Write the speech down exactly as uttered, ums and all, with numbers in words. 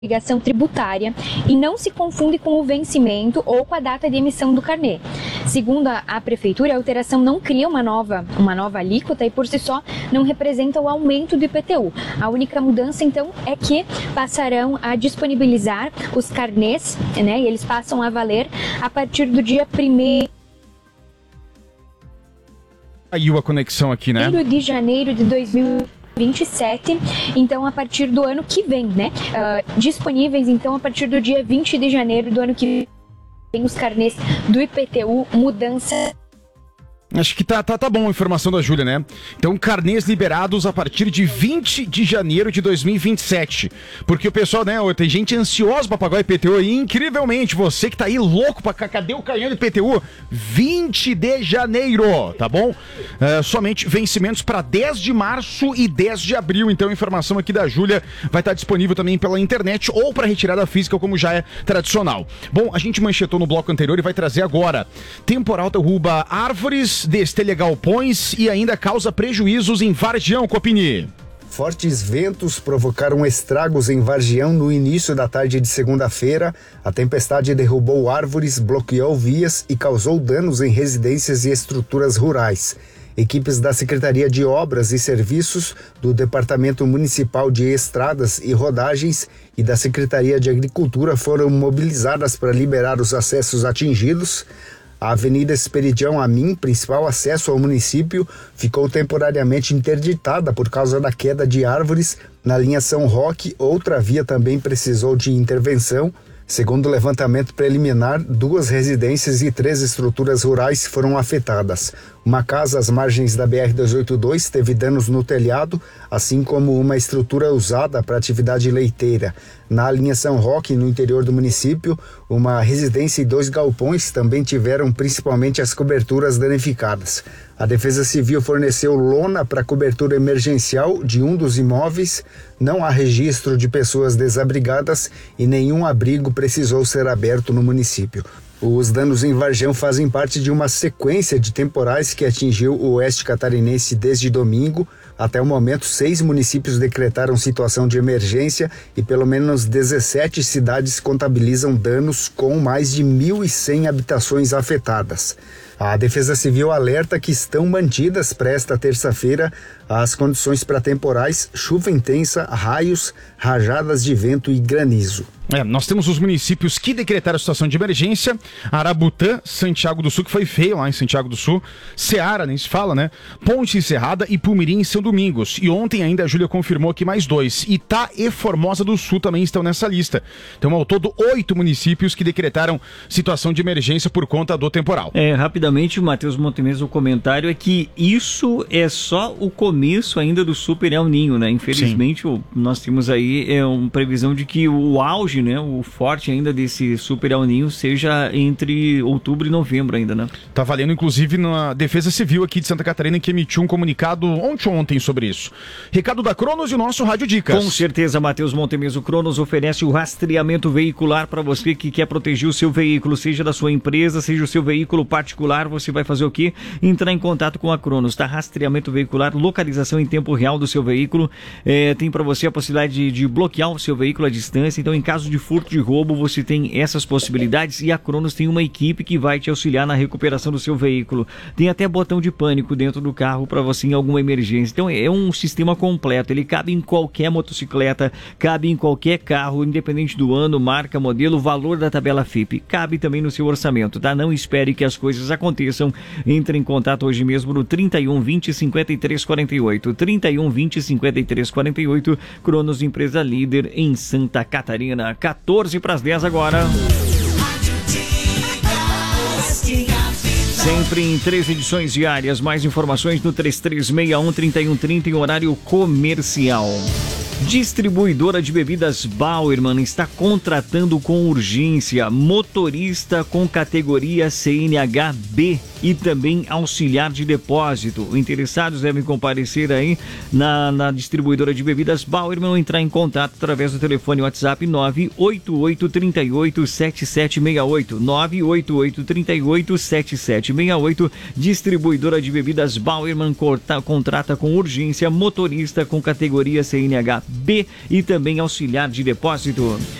obrigação tributária e não se confunde com o vencimento ou com a data de emissão do carnê. Segundo a, a Prefeitura, a alteração não cria uma nova, uma nova alíquota e, por si só, não representa o aumento do I P T U. A única mudança, então, é que passarão a disponibilizar os carnês, né, e eles passam a valer a partir do dia primeiro Aí a conexão aqui, né? de janeiro de dois mil e vinte e sete, então a partir do ano que vem, né? Uh, disponíveis então a partir do dia vinte de janeiro do ano que vem os carnês do I P T U, mudança. Acho que tá, tá, tá bom a informação da Júlia, né? Então, carnês liberados a partir de vinte de janeiro de dois mil e vinte e sete. Porque o pessoal, né, tem gente ansiosa pra pagar o I P T U e, incrivelmente, você que tá aí louco pra... Cadê o canhão do I P T U? vinte de janeiro, tá bom? Uh, somente vencimentos para dez de março e dez de abril. Então, a informação aqui da Júlia vai estar disponível também pela internet ou para retirada física, como já é tradicional. Bom, a gente manchetou no bloco anterior e vai trazer agora. Temporal derruba árvores, destelha galpões e ainda causa prejuízos em Vargião, Copini. Fortes ventos provocaram estragos em Vargião no início da tarde de segunda-feira. A tempestade derrubou árvores, bloqueou vias e causou danos em residências e estruturas rurais. Equipes da Secretaria de Obras e Serviços, do Departamento Municipal de Estradas e Rodagens e da Secretaria de Agricultura foram mobilizadas para liberar os acessos atingidos. A Avenida Esperidião Amin, principal acesso ao município, ficou temporariamente interditada por causa da queda de árvores. Na linha São Roque, outra via também precisou de intervenção. Segundo o levantamento preliminar, duas residências e três estruturas rurais foram afetadas. Uma casa às margens da B R duzentos e oitenta e dois teve danos no telhado, assim como uma estrutura usada para atividade leiteira. Na linha São Roque, no interior do município, uma residência e dois galpões também tiveram principalmente as coberturas danificadas. A Defesa Civil forneceu lona para cobertura emergencial de um dos imóveis. Não há registro de pessoas desabrigadas e nenhum abrigo precisou ser aberto no município. Os danos em Vargião fazem parte de uma sequência de temporais que atingiu o oeste catarinense desde domingo. Até o momento, seis municípios decretaram situação de emergência e pelo menos dezessete cidades contabilizam danos com mais de mil e cem habitações afetadas. A Defesa Civil alerta que estão mantidas para esta terça-feira as condições para temporais, chuva intensa, raios, rajadas de vento e granizo. É, nós temos os municípios que decretaram a situação de emergência: Arabutã, Santiago do Sul, que foi feio lá em Santiago do Sul, Ceará, nem se fala, né? Ponte Encerrada e Pumirim em São Domingos. E ontem ainda a Júlia confirmou que mais dois. Itá e Formosa do Sul também estão nessa lista. Então, ao todo, oito municípios que decretaram situação de emergência por conta do temporal. É, rapidamente, o Matheus Montemez, o comentário é que isso é só o começo ainda do Super El Ninho, né? Infelizmente, o, nós temos aí é, uma previsão de que o auge, né, o forte ainda desse Super El Ninho seja entre outubro e novembro ainda, né? Tá valendo, inclusive, na Defesa Civil aqui de Santa Catarina, que emitiu um comunicado ontem ontem sobre isso. Recado da Cronos e o nosso Rádio Dicas. Com certeza, Matheus Montemez, o Cronos oferece o rastreamento veicular para você que quer proteger o seu veículo, seja da sua empresa, seja o seu veículo particular. Você vai fazer o quê? Entrar em contato com a Cronos, tá? Rastreamento veicular, localização em tempo real do seu veículo. É, tem para você a possibilidade de, de bloquear o seu veículo à distância. Então, em caso de furto, de roubo, você tem essas possibilidades e a Cronos tem uma equipe que vai te auxiliar na recuperação do seu veículo. Tem até botão de pânico dentro do carro para você em alguma emergência. Então é um sistema completo, ele cabe em qualquer motocicleta, cabe em qualquer carro, independente do ano, marca, modelo, valor da tabela F I P, cabe também no seu orçamento, tá? Não espere que as coisas aconteçam. Entre em contato hoje mesmo no trinta e um, vinte, cinquenta e três, quarenta e oito, trinta e um, vinte, cinquenta e três, quarenta e oito. Cronos, empresa líder em Santa Catarina. quatorze para as dez agora. Sempre em três edições diárias. Mais informações no três três seis um, três um três zero em horário comercial. Distribuidora de bebidas Bauerman está contratando com urgência motorista com categoria C N H B e também auxiliar de depósito. Interessados devem comparecer aí na, na distribuidora de bebidas Bauerman ou entrar em contato através do telefone WhatsApp nove oito oito, três oito, sete sete seis oito, nove oito oito, três oito, sete sete seis oito. Distribuidora de bebidas Bauerman corta, contrata com urgência motorista com categoria C N H B e também auxiliar de depósito.